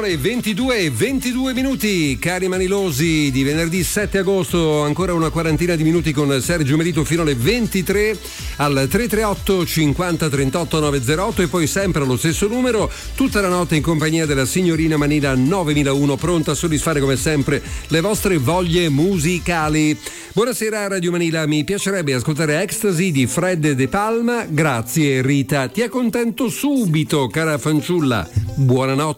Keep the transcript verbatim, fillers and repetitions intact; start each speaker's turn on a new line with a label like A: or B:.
A: le ventidue e ventidue minuti, cari manilosi, di venerdì sette agosto, ancora una quarantina di minuti con Sergio Melito fino alle ventitré al tre tre otto cinquanta trentotto novecentotto e poi sempre allo stesso numero tutta la notte in compagnia della signorina Manila novemilauno, pronta a soddisfare come sempre le vostre voglie musicali. Buonasera Radio Manila, mi piacerebbe ascoltare Ecstasy di Fred De Palma. Grazie Rita, ti accontento subito cara fanciulla, buonanotte.